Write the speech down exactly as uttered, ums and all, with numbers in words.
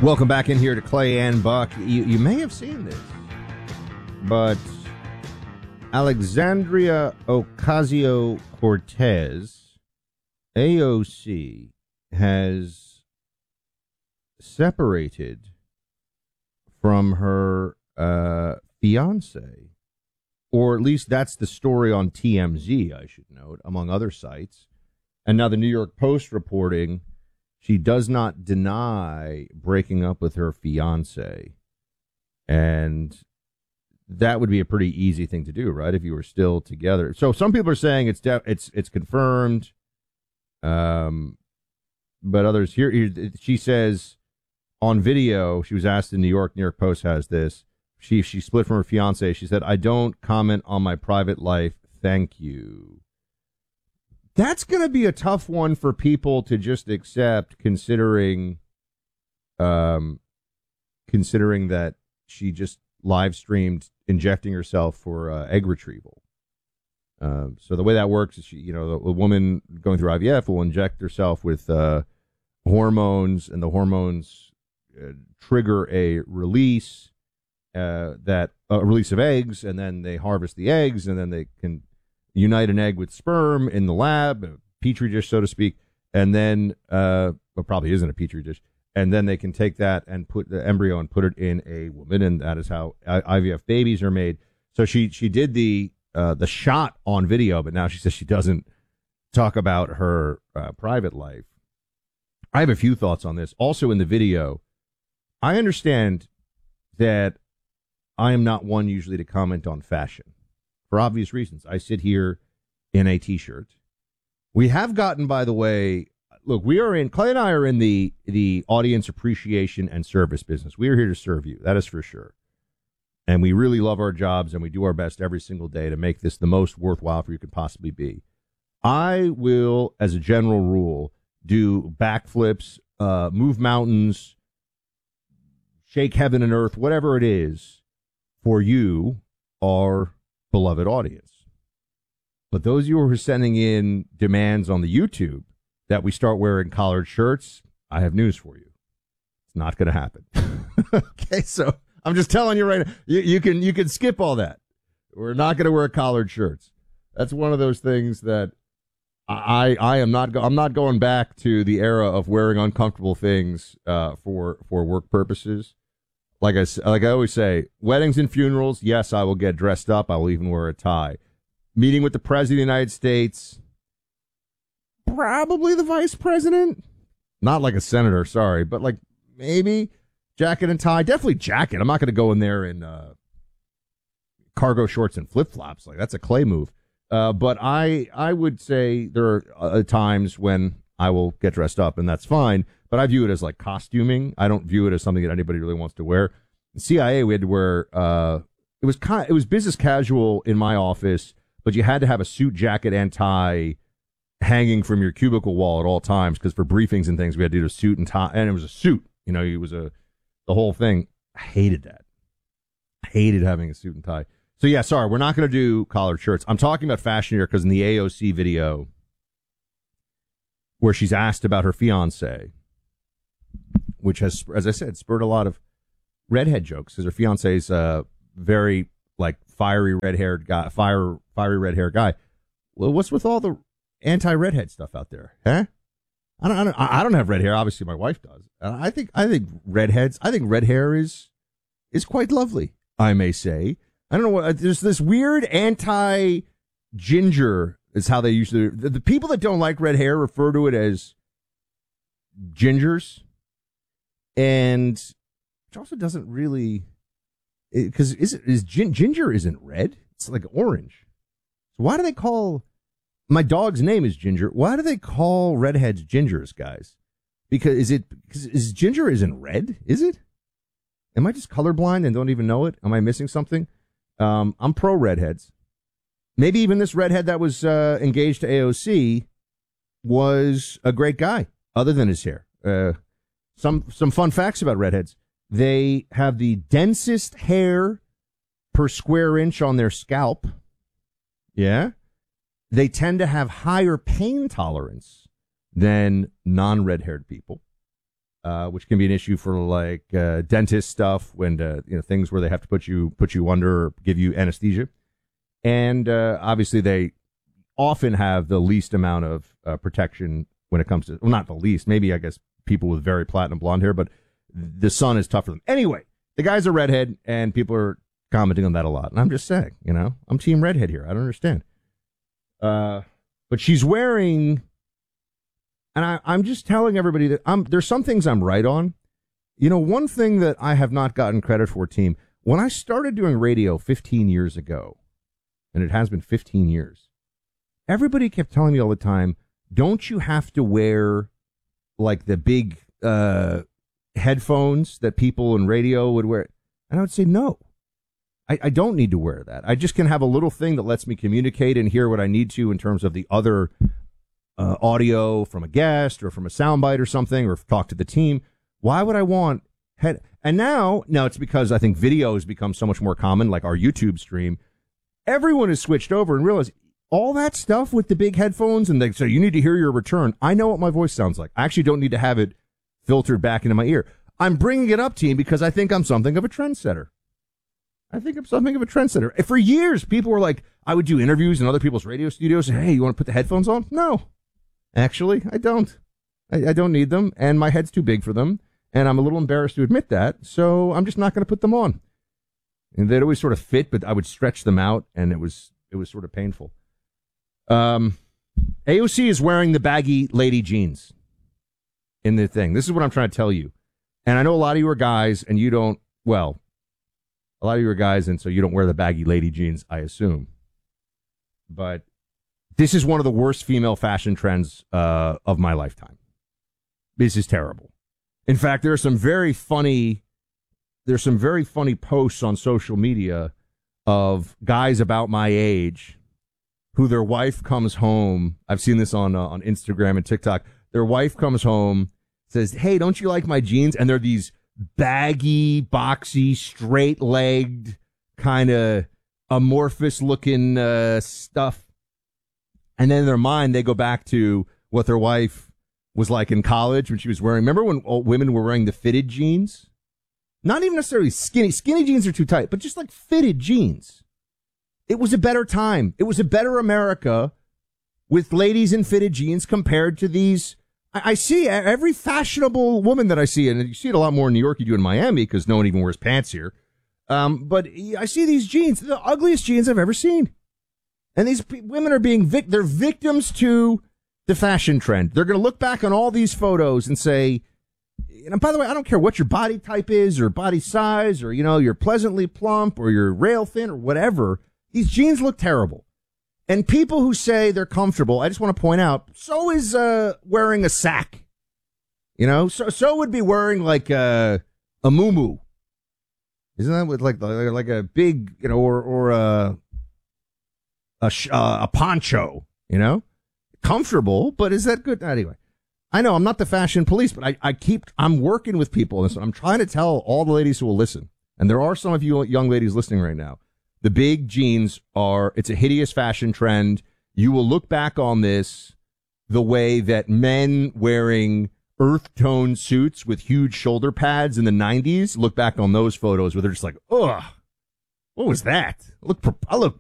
Welcome back in here to Clay and Buck. You, you may have seen this, but Alexandria Ocasio-Cortez, A O C, has separated from her uh, fiance, or at least that's the story on T M Z, I should note, among other sites. And now the New York Post reporting she does not deny breaking up with her fiance. And that would be a pretty easy thing to do, right, if you were still together. So some people are saying it's de- it's it's confirmed. Um, but others here, here, she says on video, she was asked in New York, New York Post has this. She she split from her fiance. She said, "I don't comment on my private life. Thank you." That's going to be a tough one for people to just accept, considering, um, considering that she just live streamed injecting herself for uh, egg retrieval. Um, so the way that works is, she, you know, a woman going through I V F will inject herself with uh, hormones, and the hormones uh, trigger a release uh, that a release of eggs, and then they harvest the eggs, and then they can unite an egg with sperm in the lab, a petri dish, so to speak, and then, uh, well, probably isn't a petri dish, and then they can take that and put the embryo and put it in a woman, and that is how I V F babies are made. So she she did the uh, the shot on video, but now she says she doesn't talk about her uh, private life. I have a few thoughts on this. Also in the video, I understand that I am not one usually to comment on fashion. For obvious reasons. I sit here in a T-shirt. We have gotten, by the way, look, we are in, Clay and I are in the, the audience appreciation and service business. We are here to serve you. That is for sure. And we really love our jobs, and we do our best every single day to make this the most worthwhile for you could possibly be. I will, as a general rule, do backflips, uh, move mountains, shake heaven and earth, whatever it is, for you, our beloved audience. But those of you who are sending in demands on the YouTube that we start wearing collared shirts, I have news for you. It's not going to happen. Okay, so I'm just telling you right now, you, you can you can skip all that. We're not going to wear collared shirts. That's one of those things that I I am not go, I'm not going back to the era of wearing uncomfortable things uh, for for work purposes. Like I, like I always say, weddings and funerals, yes, I will get dressed up. I will even wear a tie. Meeting with the President of the United States, probably the Vice President. Not like a senator, sorry, but like maybe jacket and tie. Definitely jacket. I'm not going to go in there in uh, cargo shorts and flip-flops. Like, that's a Clay move. Uh, but I, I would say there are uh, times when I will get dressed up, and that's fine. But I view it as like costuming. I don't view it as something that anybody really wants to wear. The C I A, we had to wear, uh, it was kind, it was business casual in my office, but you had to have a suit, jacket, and tie hanging from your cubicle wall at all times, because for briefings and things, we had to do a suit and tie, and it was a suit. You know, it was a, the whole thing. I hated that. I hated having a suit and tie. So yeah, sorry, we're not going to do collared shirts. I'm talking about fashion here because in the A O C video where she's asked about her fiance, which has, as I said, spurred a lot of redhead jokes, because her fiance's a very like fiery red-haired guy, fire, fiery red-haired guy. Well, what's with all the anti-redhead stuff out there, huh? I don't, I don't, I don't have red hair. Obviously, my wife does. I think, I think redheads, I think red hair is, is quite lovely, I may say. I don't know what, there's this weird anti-ginger is how they usually, the, the people that don't like red hair refer to it as gingers. And which also doesn't really, because is is gin, ginger isn't red, it's like orange. So why do they call, my dog's name is Ginger, why do they call redheads gingers, guys? Because is it because is ginger isn't red, is it? Am I just colorblind and don't even know it? Am I missing something? Um, I'm pro redheads. Maybe even this redhead that was uh, engaged to A O C was a great guy, other than his hair. Uh, some some fun facts about redheads. They have the densest hair per square inch on their scalp. Yeah. They tend to have higher pain tolerance than non-red-haired people. uh, which can be an issue for like uh, dentist stuff when uh, you know things where they have to put you put you under or give you anesthesia, and uh, obviously they often have the least amount of uh, protection when it comes to well, not the least, maybe I guess people with very platinum blonde hair, but the sun is tough for them. Anyway, the guy's a redhead, and people are commenting on that a lot, and I'm just saying, you know, I'm team redhead here. I don't understand. Uh, but she's wearing. And I, I'm just telling everybody that I'm, there's some things I'm right on. You know, one thing that I have not gotten credit for, team, when I started doing radio fifteen years ago, and it has been fifteen years, everybody kept telling me all the time, don't you have to wear like the big uh, headphones that people in radio would wear? And I would say, no, I, I don't need to wear that. I just can have a little thing that lets me communicate and hear what I need to in terms of the other Uh, audio from a guest or from a soundbite or something, or talk to the team. Why would I want head? And now, now it's because I think video has become so much more common, like our YouTube stream. Everyone has switched over and realized all that stuff with the big headphones, and they say you need to hear your return. I know what my voice sounds like. I actually don't need to have it filtered back into my ear. I'm bringing it up, team, because I think I'm something of a trendsetter. I think I'm something of a trendsetter. For years, people were like, I would do interviews in other people's radio studios. Hey, you want to put the headphones on? No. Actually, I don't. I, I don't need them, and my head's too big for them, and I'm a little embarrassed to admit that, so I'm just not going to put them on. And they'd always sort of fit, but I would stretch them out, and it was it was sort of painful. Um, A O C is wearing the baggy lady jeans in the thing. This is what I'm trying to tell you. And I know a lot of you are guys, and you don't, well, a lot of you are guys, and so you don't wear the baggy lady jeans, I assume. But this is one of the worst female fashion trends uh, of my lifetime. This is terrible. In fact, there are some very funny, there's some very funny posts on social media of guys about my age who their wife comes home. I've seen this on uh, on Instagram and TikTok. Their wife comes home, says, "Hey, don't you like my jeans?" And they're these baggy, boxy, straight-legged, kind of amorphous-looking uh, stuff. And then in their mind, they go back to what their wife was like in college when she was wearing. Remember when old women were wearing the fitted jeans? Not even necessarily skinny. Skinny jeans are too tight, but just like fitted jeans. It was a better time. It was a better America with ladies in fitted jeans compared to these. I, I see every fashionable woman that I see, and you see it a lot more in New York than you do in Miami because no one even wears pants here. Um, but I see these jeans, the ugliest jeans I've ever seen. And these p- women are being vic- they're victims to the fashion trend. They're going to look back on all these photos and say, and by the way, I don't care what your body type is or body size or, you know, you're pleasantly plump or you're rail thin or whatever. These jeans look terrible. And people who say they're comfortable, I just want to point out, so is uh, wearing a sack. You know, so so would be wearing like a, a muumuu. Isn't that with like like a big, you know, or or a a, sh- uh, a poncho, you know, comfortable, but is that good? Anyway, I know I'm not the fashion police, but I, I keep, I'm working with people. And so I'm trying to tell all the ladies who will listen. And there are some of you young ladies listening right now. The big jeans are, it's a hideous fashion trend. You will look back on this the way that men wearing earth tone suits with huge shoulder pads in the nineties look back on those photos where they're just like, ugh, what was that? I look, I look